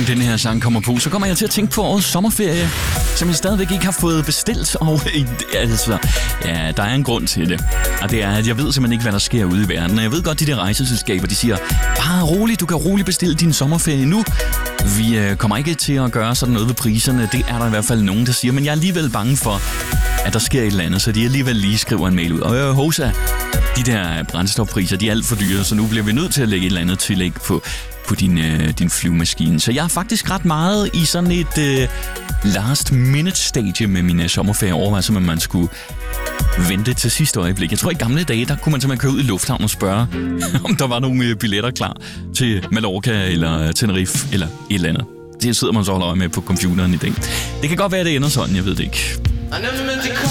gang den her sang kommer på, så kommer jeg til at tænke på årets sommerferie, som jeg stadigvæk ikke har fået bestilt. Og altså, ja, der er en grund til det. Og det er, at jeg ved simpelthen ikke, hvad der sker ude i verden. Og jeg ved godt, de der rejseselskaber, de siger, bare roligt, du kan roligt bestille din sommerferie nu. Vi kommer ikke til at gøre sådan noget ved priserne. Det er der i hvert fald nogen, der siger. Men jeg er alligevel bange for, at der sker et eller andet, så de alligevel lige skriver en mail ud. Og Hosa, de der brændstofpriser, de er alt for dyre, så nu bliver vi nødt til at lægge et eller andet tillæg på din flyvemaskine. Så jeg er faktisk ret meget i sådan et last minute stadie med min sommerferie. Overvejer som om man skulle vente til sidste øjeblik. Jeg tror, i gamle dage, der kunne man simpelthen køre ud i lufthavnen og spørge, om der var nogle billetter klar til Mallorca eller Tenerife eller et eller andet. Det sidder man så holder øje med på computeren i dag. Det kan godt være, det ender sådan, jeg ved det ikke.